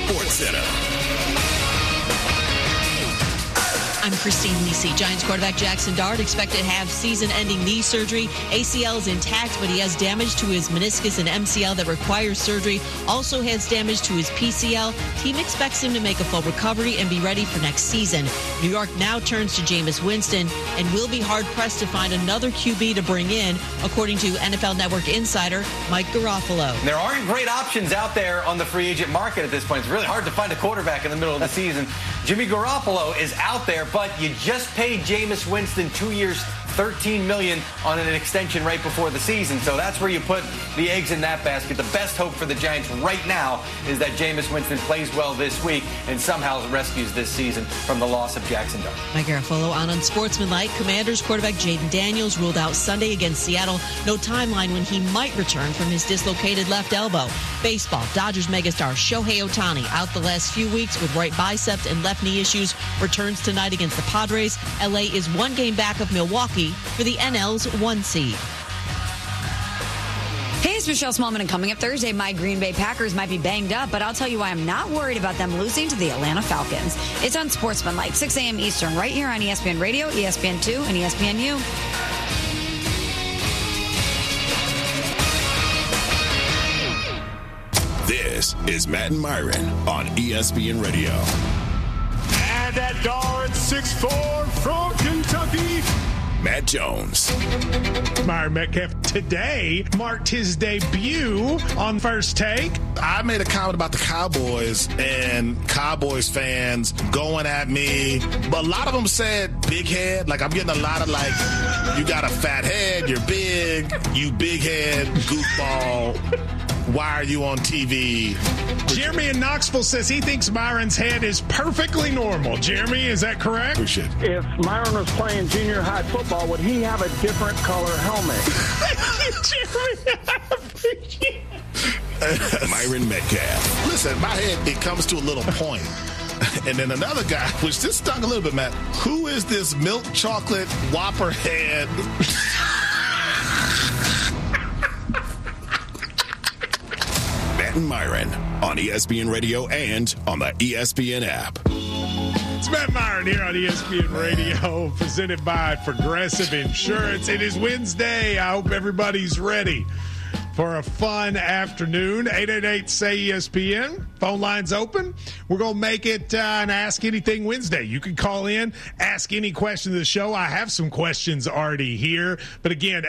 Sports Center. I'm Christine Lisi. Giants quarterback Jackson Dart expected to have season-ending knee surgery. ACL is intact, but he has damage to his meniscus and MCL that requires surgery. Also has damage to his PCL. Team expects him to make a full recovery and be ready for next season. New York now turns to Jameis Winston and will be hard-pressed to find another QB to bring in, according to NFL Network insider Mike Garafolo. There aren't great options out there on the free agent market at this point. It's really hard to find a quarterback in the middle of the season. Jimmy Garoppolo is out there, but you just paid Jameis Winston 2 years, $13 million on an extension right before the season. So that's where you put the eggs in that basket. The best hope for the Giants right now is that Jameis Winston plays well this week and somehow rescues this season from the loss of Jackson Dart. Mike Garafolo on Unsportsmanlike. Commanders quarterback Jaden Daniels ruled out Sunday against Seattle. No timeline when he might return from his dislocated left elbow. Baseball, Dodgers megastar Shohei Ohtani out the last few weeks with right bicep and left knee issues. Returns tonight against the Padres. LA is one game back of Milwaukee for the NL's 1 seed. Hey, it's Michelle Smallman, and coming up Thursday, my Green Bay Packers might be banged up, but I'll tell you why I'm not worried about them losing to the Atlanta Falcons. It's on Sportsmanlike, 6 a.m. Eastern, right here on ESPN Radio, ESPN2, and ESPNU. This is Matt and Myron on ESPN Radio. And that guard, 6'4" from Kentucky, Matt Jones. Myron Metcalf today marked his debut on First Take. I made a comment about the Cowboys and Cowboys fans going at me, but a lot of them said big head. Like, I'm getting a lot of like, you got a fat head, you're big, you big head, goofball. Why are you on TV? Jeremy in Knoxville says he thinks Myron's head is perfectly normal. Jeremy, is that correct? Appreciate it. If Myron was playing junior high football, would he have a different color helmet? Jeremy, Myron Metcalf. Listen, my head, it comes to a little point. And then another guy, which just stung a little bit, Matt. Who is this milk chocolate Whopper head? Matt and Myron on ESPN Radio and on the ESPN app. It's Matt Myron here on ESPN Radio, presented by Progressive Insurance. It is Wednesday. I hope everybody's ready for a fun afternoon. 888-SAY-ESPN. Phone lines open. We're going to make it an Ask Anything Wednesday. You can call in, ask any question of the show. I have some questions already here. But again,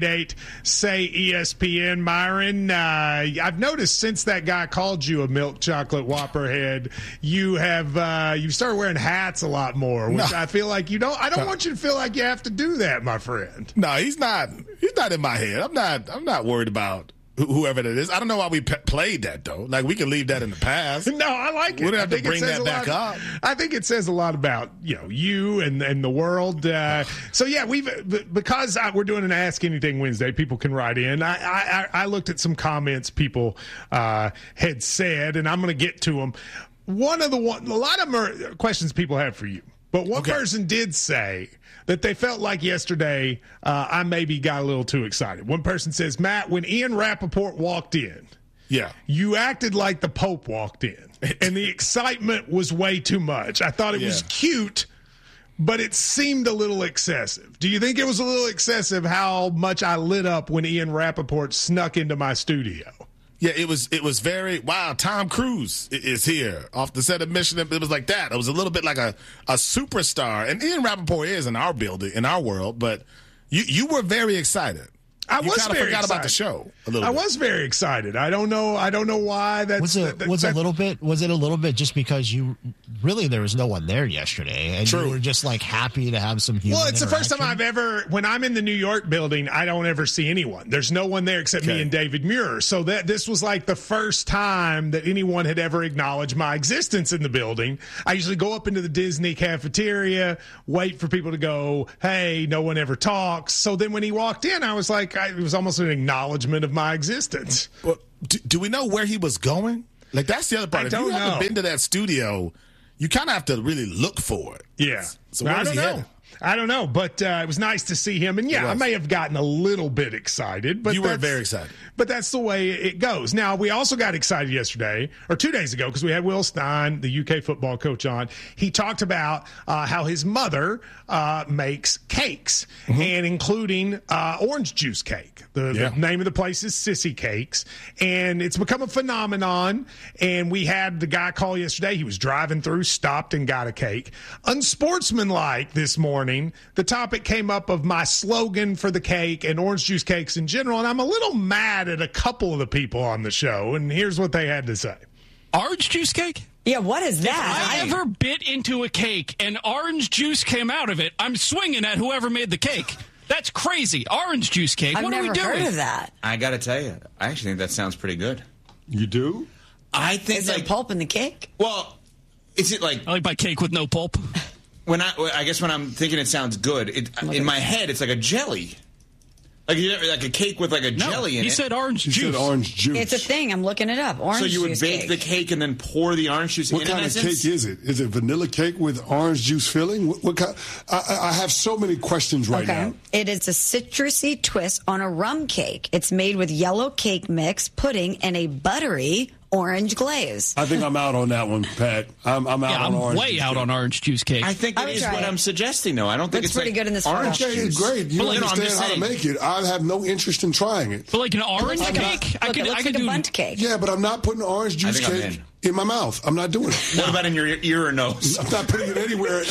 888-SAY-ESPN. Myron, I've noticed since that guy called you a milk chocolate Whopper head, you have you've started wearing hats a lot more, which I feel like you don't. I don't want you to feel like you have to do that, my friend. No, he's not. He's not in my head. I'm not worried about whoever that is. I don't know why we played that, though. Like, we can leave that in the past. No, I like it. We don't have to bring that back up. I think it says a lot about, you and the world. So, yeah, because we're doing an Ask Anything Wednesday, people can write in. I looked at some comments people had said, and I'm going to get to them. A lot of them are questions people have for you. But one person did say that they felt like yesterday I maybe got a little too excited. One person says, Matt, when Ian Rappaport walked in, you acted like the Pope walked in, and the excitement was way too much. I thought it was cute, but it seemed a little excessive. Do you think it was a little excessive how much I lit up when Ian Rappaport snuck into my studio? Yeah, it was very, wow, Tom Cruise is here off the set of Mission. It was like that. It was a little bit like a superstar. And Ian Rappaport is in our building, in our world, but you were very excited. I was kind of very forgot excited about the show a little bit. I was very excited. I don't know why. Was it a little bit just because there was no one there yesterday, and you were just like happy to have some human it's the first time I've ever, when I'm in the New York building, I don't ever see anyone. There's no one there except me and David Muir. So this was like the first time that anyone had ever acknowledged my existence in the building. I usually go up into the Disney cafeteria, wait for people to go, hey, no one ever talks. So then when he walked in, I was like, it was almost an acknowledgement of my existence. Well, do we know where he was going? Like, that's the other part. If you haven't been to that studio, you kind of have to really look for it. Yeah. So where is he headed? I don't know, but it was nice to see him. And, yeah, I may have gotten a little bit excited. But you were very excited. But that's the way it goes. Now, we also got excited yesterday, or 2 days ago, because we had Will Stein, the UK football coach, on. He talked about how his mother makes cakes, and including orange juice cake. The name of the place is Sissy Cakes, and it's become a phenomenon. And we had the guy call yesterday. He was driving through, stopped, and got a cake. Unsportsmanlike this morning, the topic came up of my slogan for the cake and orange juice cakes in general, and I'm a little mad at a couple of the people on the show, and here's what they had to say. Orange juice cake? Yeah, what is that? If I ever bit into a cake and orange juice came out of it, I'm swinging at whoever made the cake. That's crazy. Orange juice cake. What are we doing? I've never heard of that. I got to tell you, I actually think that sounds pretty good. You do? I think is there pulp in the cake? Well, is it like... I like my cake with no pulp. I guess when I'm thinking it sounds good, in my head, it's like a jelly. Like a cake with like a jelly in it. He said orange juice. He said orange juice. It's a thing. I'm looking it up. Orange juice. So you would bake the cake and then pour the orange juice in. What kind of cake is it? Is it vanilla cake with orange juice filling? What kind? I have so many questions right now. It is a citrusy twist on a rum cake. It's made with yellow cake mix, pudding, and a buttery orange glaze. I think I'm out on that one, Pat. I'm out on orange. I'm way out on orange juice cake. I think it is what I'm suggesting, though. I don't think it's pretty good in this orange cake is great. You understand how to make it. I have no interest in trying it. But like an orange cake, I could do a bundt cake. Yeah, but I'm not putting orange juice cake in my mouth. I'm not doing it. What about in your ear or nose? I'm not putting it anywhere.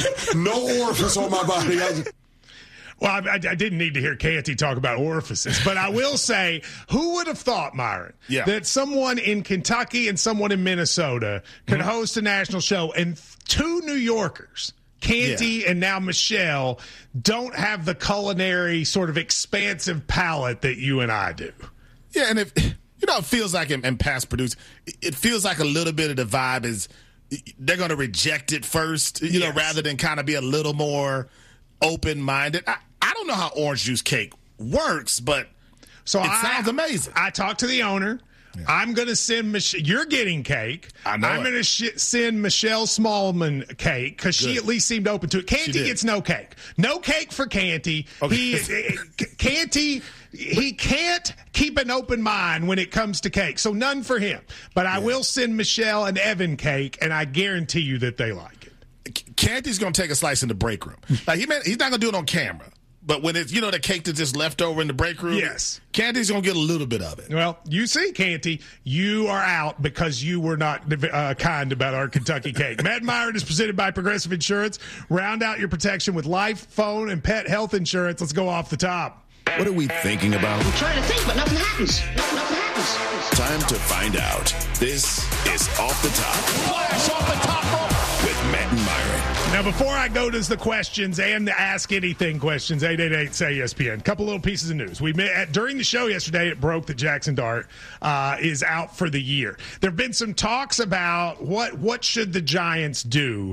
No orifice on my body. Well, I didn't need to hear Canty talk about orifices, but I will say, who would have thought, Myron, that someone in Kentucky and someone in Minnesota could host a national show, and two New Yorkers, Canty and now Michelle, don't have the culinary sort of expansive palate that you and I do? Yeah, and if it feels like in past produced, it feels like a little bit of the vibe is they're going to reject it first, rather than kind of be a little more open-minded. I don't know how orange juice cake works, but it sounds amazing. I talked to the owner. Yeah. I'm going to send Michelle. You're getting cake. I'm going to send Michelle Smallman cake because she at least seemed open to it. Canty gets no cake. No cake for Canty. Okay. Canty, he can't keep an open mind when it comes to cake, so none for him. But I will send Michelle and Evan cake, and I guarantee you that they like it. Canty's going to take a slice in the break room. Like he's not going to do it on camera. But when it's, the cake that's just left over in the break room, Canty's going to get a little bit of it. Well, you see, Canty, you are out because you were not kind about our Kentucky cake. Matt Myron is presented by Progressive Insurance. Round out your protection with life, phone, and pet health insurance. Let's go off the top. What are we thinking about? I'm trying to think, but nothing happens. Nothing happens. Time to find out. This is Off the Top. Flash off the top rope. With Matt and Myron. Now, before I go to the questions and the Ask Anything questions, 888-SAY-ESPN, couple little pieces of news. During the show yesterday, it broke that Jackson Dart is out for the year. There have been some talks about what should the Giants do.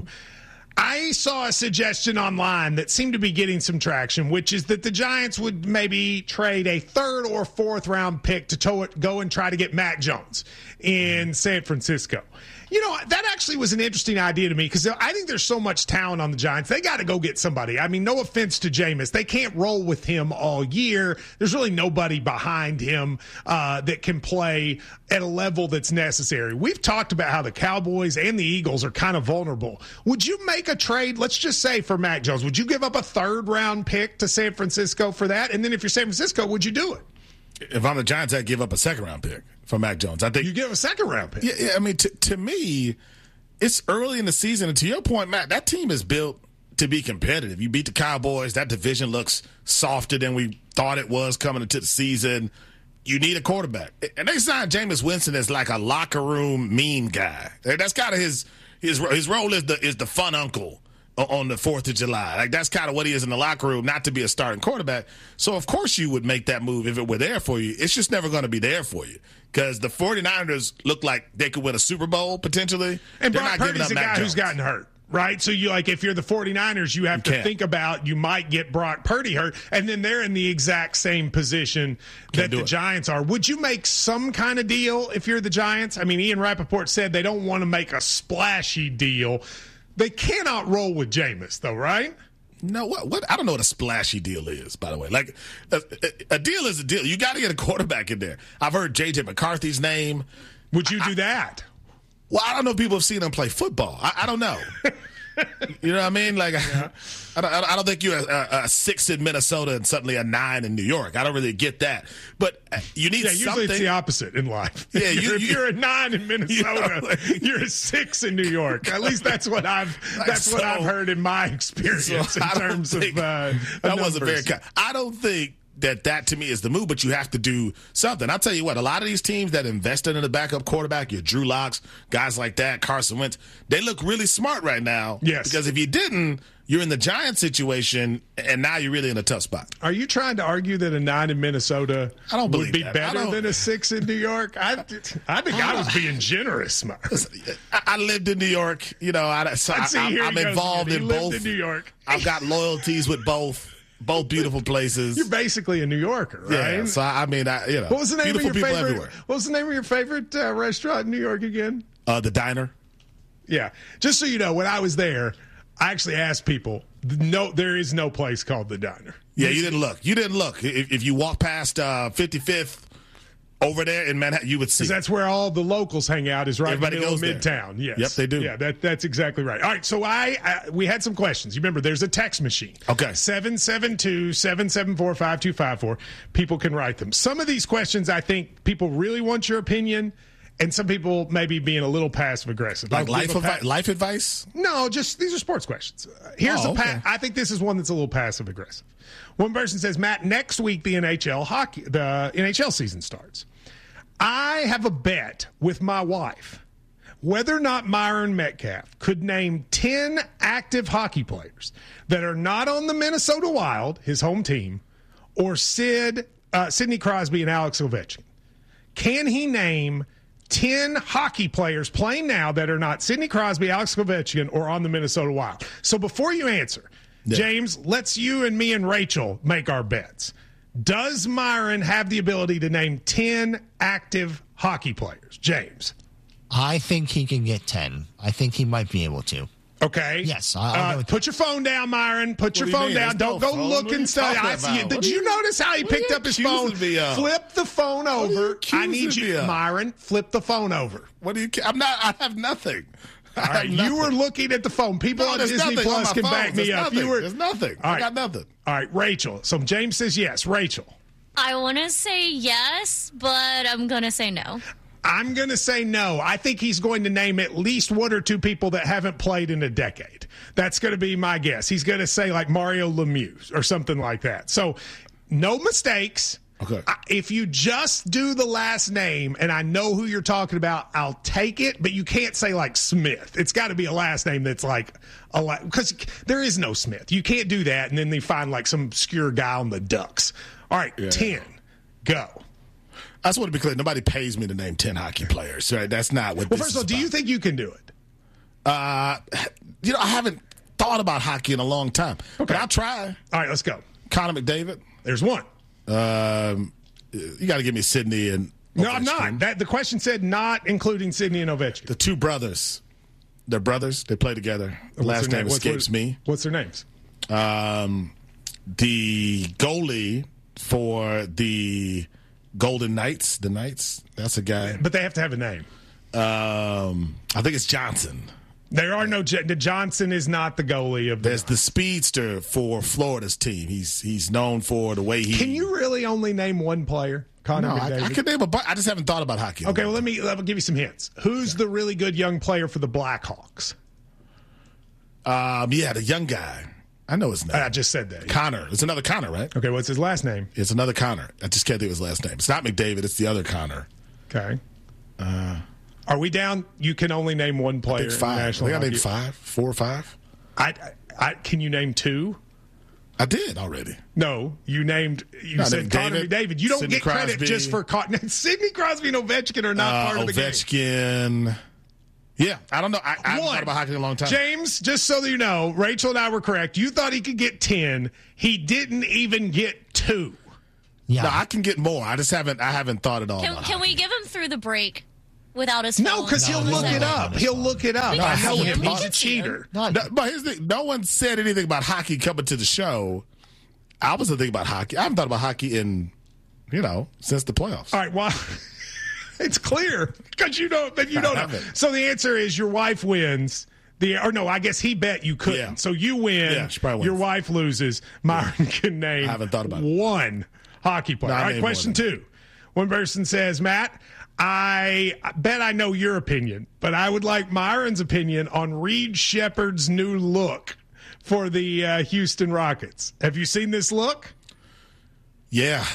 I saw a suggestion online that seemed to be getting some traction, which is that the Giants would maybe trade a third or fourth round pick to go and try to get Mac Jones in San Francisco. That actually was an interesting idea to me because I think there's so much talent on the Giants. They got to go get somebody. I mean, no offense to Jameis. They can't roll with him all year. There's really nobody behind him that can play at a level that's necessary. We've talked about how the Cowboys and the Eagles are kind of vulnerable. Would you make a trade, let's just say, for Mac Jones? Would you give up a third-round pick to San Francisco for that? And then if you're San Francisco, would you do it? If I'm the Giants, I'd give up a second-round pick for Mac Jones. I think you give a second-round pick. Yeah. I mean, to me, it's early in the season, and to your point, Matt, that team is built to be competitive. You beat the Cowboys. That division looks softer than we thought it was coming into the season. You need a quarterback, and they signed Jameis Winston as like a locker room mean guy. That's kind of his role is the fun uncle on the 4th of July. Like, that's kind of what he is in the locker room, not to be a starting quarterback. So, of course, you would make that move if it were there for you. It's just never going to be there for you because the 49ers look like they could win a Super Bowl potentially. And Brock Purdy's a guy who's gotten hurt, right? So, if you're the 49ers, you have to think about you might get Brock Purdy hurt, and then they're in the exact same position that the Giants are. Would you make some kind of deal if you're the Giants? I mean, Ian Rappaport said they don't want to make a splashy deal. They cannot roll with Jameis, though, right? No, what? I don't know what a splashy deal is, by the way. Like, a deal is a deal. You got to get a quarterback in there. I've heard J.J. McCarthy's name. Would you do that? Well, I don't know if people have seen him play football. I don't know. You know what I mean? Like, yeah. I don't think you're a 6 in Minnesota and suddenly a 9 in New York. I don't really get that. But you need something. Usually it's the opposite in life. Yeah, if you're a 9 in Minnesota, you're a 6 in New York. At least that's what I've heard in my experience in terms of that wasn't very kind. I don't think that to me is the move, but you have to do something. I'll tell you what, a lot of these teams that invested in a backup quarterback, your Drew Locks, guys like that, Carson Wentz, they look really smart right now. Yes. Because if you didn't, you're in the Giants situation, and now you're really in a tough spot. Are you trying to argue that a 9 in Minnesota would be better than a 6 in New York? I think I was being generous. I lived in New York. You know, I'm involved in both. In New York. I've got loyalties with both beautiful places. You're basically a New Yorker, right? Yeah, so I mean, what was the name of your favorite? Everywhere. What was the name of your favorite restaurant in New York again? The Diner. Yeah, just so you know, when I was there, I actually asked people. No, there is no place called the Diner. Yeah, you didn't look. If you walk past 55th over there in Manhattan, you would see. Because that's where all the locals hang out. Is right in the middle of Midtown. Yes. Yep, they do. Yeah, that's exactly right. All right, so we had some questions. You remember, there's a text machine. Okay. 772-774-5254. People can write them. Some of these questions, I think people really want your opinion, and some people maybe being a little passive aggressive. Like life advice? No, just these are sports questions. I think this is one that's a little passive aggressive. One person says, Matt, next week the NHL season starts. I have a bet with my wife whether or not Myron Metcalf could name 10 active hockey players that are not on the Minnesota Wild, his home team, or Sidney Crosby and Alex Ovechkin. Can he name 10 hockey players playing now that are not Sidney Crosby, Alex Ovechkin, or on the Minnesota Wild? So before you answer, James, let's you and me and Rachel make our bets. Does Myron have the ability to name 10 active hockey players? James. I think he can get 10. I think he might be able to. Okay. Yes. Put your phone down, Myron. Put your phone down. Don't go looking stuff. Did you notice how he picked up his phone? Flip the phone over. I need you, Myron. Flip the phone over. What do you? I have nothing. All right, you were looking at the phone. People on Disney Plus can back me up. There's nothing. I got nothing. All right, Rachel. So James says yes. Rachel. I want to say yes, but I'm going to say no. I'm going to say no. I think he's going to name at least 1 or 2 people that haven't played in a decade. That's going to be my guess. He's going to say like Mario Lemieux or something like that. So no mistakes. Okay. If you just do the last name and I know who you're talking about, I'll take it. But you can't say like Smith. It's got to be a last name that's like because there is no Smith. You can't do that. And then they find like some obscure guy on the Ducks. All right, 10. Go. I just want to be clear. Nobody pays me to name 10 hockey players. Right? That's not what. Well, first of all, do you think you can do it? I haven't thought about hockey in a long time. Okay, but I'll try. All right, let's go. Connor McDavid. There's one. You got to give me Sidney and Ovechkin. No, I'm not. The question said not including Sidney and Ovechkin. The 2 brothers. They're brothers. They play together. Last name escapes me. What's their names? The goalie for the Golden Knights. The Knights. That's a guy. But they have to have a name. I think it's Johnson. There are no Johnson is not the goalie of. There's the speedster for Florida's team. He's known for the way he. Can you really only name one player? Connor McDavid? I could name a bunch. I just haven't thought about hockey. Okay, well let me give you some hints. Who's the really good young player for the Blackhawks? The young guy. I know his name. I just said that. Connor. It's another Connor, right? Okay, what's his last name? It's another Connor. I just can't think of his last name. It's not McDavid. It's the other Connor. Okay. Are we down? You can only name one player. I think 5. I think I named 5, 4 or 5. Can you name 2? I did already. No, you said Connor McDavid. You don't Sidney get credit Crosby. just for Sidney Crosby and Ovechkin are not part of the game. Ovechkin. Yeah, I don't know. I haven't thought about hockey in a long time. James, just so that you know, Rachel and I were correct. You thought he could get 10. He didn't even get 2. Yeah. No, I can get more. I haven't thought at all. Can we give him through the break? without his phone. No, because he'll look it up. He'll look it up. I know him. He's a cheater. But here's the thing. No one said anything about hockey coming to the show. I wasn't thinking about hockey. I haven't thought about hockey in, since the playoffs. All right, well, it's clear because you don't know. So the answer is your wife wins. I guess he bet you couldn't. Yeah. So you win. Yeah, she probably wins. Your wife loses. Myron can name I haven't thought about one hockey player. All right, question 2. One person says, Matt, I bet I know your opinion, but I would like Myron's opinion on Reed Shepherd's new look for the Houston Rockets. Have you seen this look? Yeah.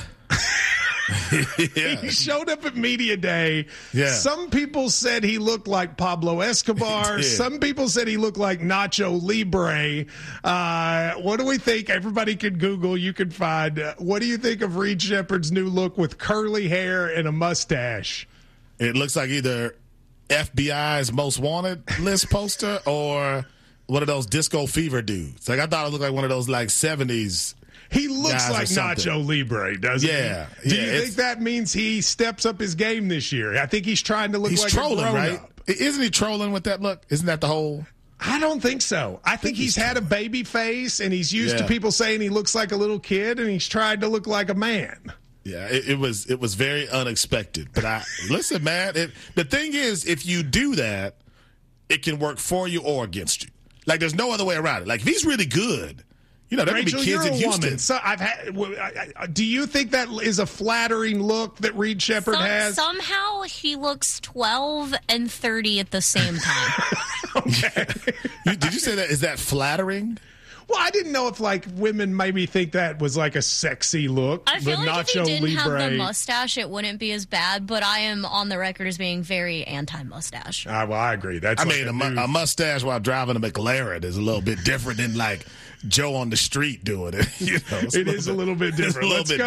He showed up at Media Day. Yeah. Some people said he looked like Pablo Escobar. Some people said he looked like Nacho Libre. What do we think? Everybody can Google. You can find. What do you think of Reed Shepherd's new look with curly hair and a mustache? It looks like either FBI's Most Wanted list poster or one of those Disco Fever dudes. I thought it looked like one of those 70s. He looks like Nacho Libre, doesn't he? Yeah. Do you think that means he steps up his game this year? I think he's trying to look like trolling, a right? grown-up. Isn't he trolling with that look? Isn't that the whole... I don't think so. I think he's had a baby face, and he's used to people saying he looks like a little kid, and he's tried to look like a man. Yeah, it was very unexpected. But listen, man, the thing is, if you do that, it can work for you or against you. There's no other way around it. If he's really good... there could be kids in Houston. Woman. So do you think that is a flattering look that Reed Shepherd has? Somehow he looks 12 and 30 at the same time. Okay. Did you say that? Is that flattering? Well, I didn't know if women maybe think that was a sexy look. I feel like if he didn't have the mustache, it wouldn't be as bad. But I am on the record as being very anti-mustache. Well, I agree. That's a mustache while driving a McLaren is a little bit different than Joe on the street doing it. It is a little bit different.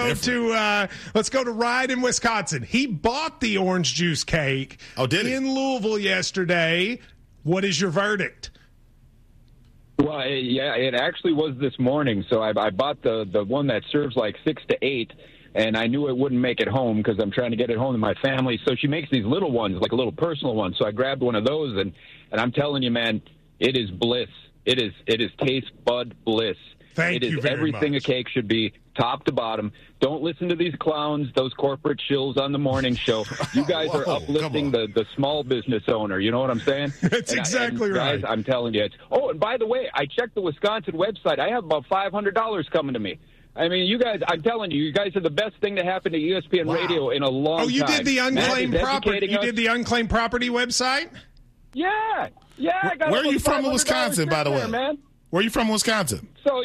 Let's go to Ryan in Wisconsin. He bought the orange juice cake in Louisville yesterday. What is your verdict? Well, it actually was this morning. So I bought the one that serves 6 to 8, and I knew it wouldn't make it home because I'm trying to get it home to my family. So she makes these little ones, a little personal one. So I grabbed one of those, and I'm telling you, man, it is bliss. It is taste bud bliss. Thank you very everything much. A cake should be, top to bottom. Don't listen to these clowns, those corporate shills on the morning show. You guys are uplifting the small business owner. You know what I'm saying? That's exactly right. Guys, I'm telling you. And by the way, I checked the Wisconsin website. I have about $500 coming to me. I mean, you guys, I'm telling you, you guys are the best thing to happen to ESPN Radio in a long time. Oh, you did the unclaimed property. You did the unclaimed property website? Yeah. I got. Where are you from in Wisconsin, by the way? Man. Where are you from in Wisconsin? So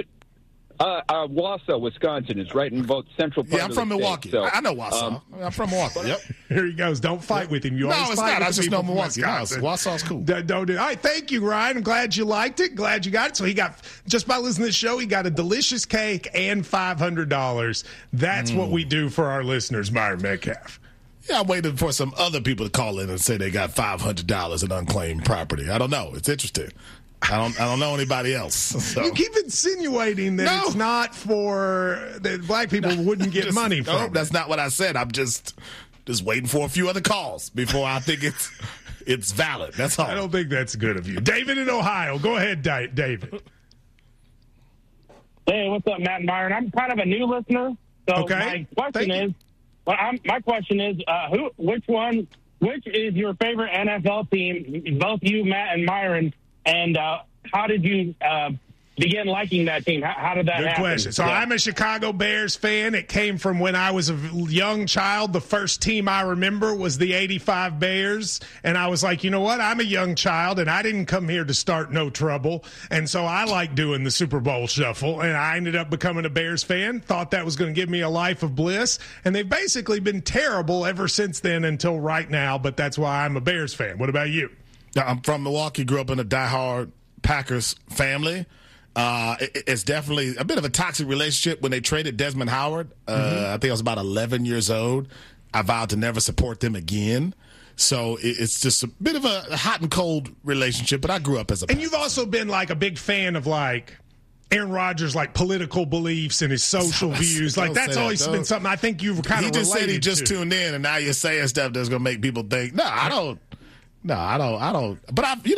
Wausau, Wisconsin is right in both central part I'm from Milwaukee. State, so, I know Wausau. I'm from Milwaukee. Yep. Here he goes. Don't fight with him. No, it's not. I just know Milwaukee. Wausau's cool. Don't do it. All right, thank you, Ryan. I'm glad you liked it. Glad you got it. So he got, just by listening to the show, he got a delicious cake and $500. That's what we do for our listeners, Myron Metcalf. Yeah, I'm waiting for some other people to call in and say they got $500 in unclaimed property. I don't know. It's interesting. I don't know anybody else. So. You keep insinuating that it's not that black people wouldn't get money from. No, that's not what I said. I'm just waiting for a few other calls before I think it's valid. That's all. I don't think that's good of you. David in Ohio. Go ahead, David. Hey, what's up, Matt and Myron? I'm kind of a new listener. So my question is, which is your favorite NFL team? Both you, Matt, and Myron. And how did you begin liking that team? How did that happen? Good question. So I'm a Chicago Bears fan. It came from when I was a young child. The first team I remember was the 85 Bears. And I was like, you know what? I'm a young child, and I didn't come here to start no trouble. And so I like doing the Super Bowl shuffle. And I ended up becoming a Bears fan. Thought that was going to give me a life of bliss. And they've basically been terrible ever since then until right now. But that's why I'm a Bears fan. What about you? I'm from Milwaukee, grew up in a diehard Packers family. It's definitely a bit of a toxic relationship when they traded Desmond Howard. I think I was about 11 years old. I vowed to never support them again. So it's just a bit of a hot and cold relationship, but I grew up as a Packers. And you've also been a big fan of Aaron Rodgers, like political beliefs and his social views. Like that's always been something I think you've kind of related to. He just said he just tuned in, and now you're saying stuff that's going to make people think, no, I don't. But